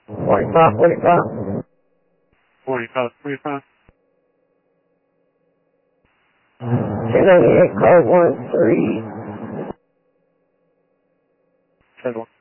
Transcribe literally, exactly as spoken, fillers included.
forty-five, forty-five. forty-five, forty-five. ten ninety-eight, car one three. ten one.